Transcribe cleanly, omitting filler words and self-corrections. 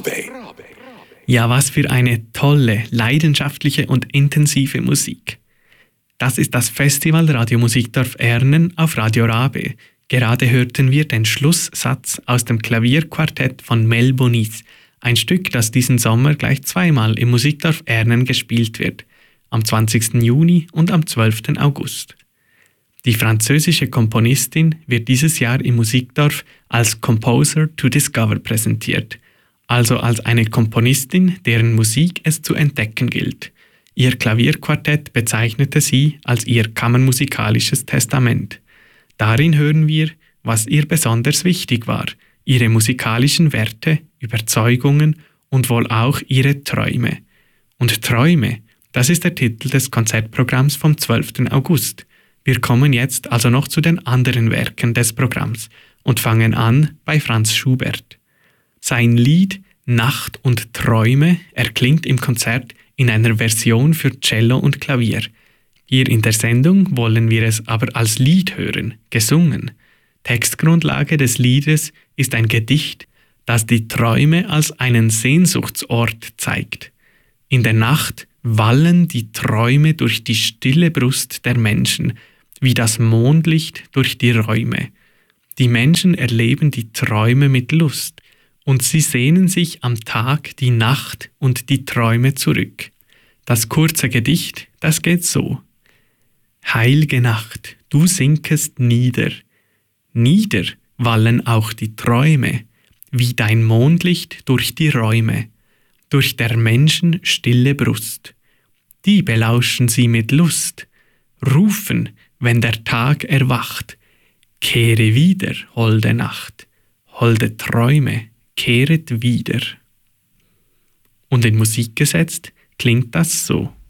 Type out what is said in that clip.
Ja, was für eine tolle, leidenschaftliche und intensive Musik. Das ist das Festival Radio Musikdorf Ernen auf Radio Rabe. Gerade hörten wir den Schlusssatz aus dem Klavierquartett von Mel Bonis, ein Stück, das diesen Sommer gleich zweimal im Musikdorf Ernen gespielt wird, am 20. Juni und am 12. August. Die französische Komponistin wird dieses Jahr im Musikdorf als Composer to Discover präsentiert, also als eine Komponistin, deren Musik es zu entdecken gilt. Ihr Klavierquartett bezeichnete sie als ihr kammermusikalisches Testament. Darin hören wir, was ihr besonders wichtig war, ihre musikalischen Werte, Überzeugungen und wohl auch ihre Träume. Und Träume, das ist der Titel des Konzertprogramms vom 12. August. Wir kommen jetzt also noch zu den anderen Werken des Programms und fangen an bei Franz Schubert. Sein Lied Nacht und Träume erklingt im Konzert in einer Version für Cello und Klavier. Hier in der Sendung wollen wir es aber als Lied hören, gesungen. Textgrundlage des Liedes ist ein Gedicht, das die Träume als einen Sehnsuchtsort zeigt. In der Nacht wallen die Träume durch die stille Brust der Menschen, wie das Mondlicht durch die Räume. Die Menschen erleben die Träume mit Lust und sie sehnen sich am Tag die Nacht und die Träume zurück. Das kurze Gedicht, das geht so. Heilge Nacht, du sinkest nieder. Nieder wallen auch die Träume, wie dein Mondlicht durch die Räume, durch der Menschen stille Brust. Die belauschen sie mit Lust, rufen, wenn der Tag erwacht, kehre wieder, holde Nacht, holde Träume, kehret wieder. Und in Musik gesetzt klingt das so.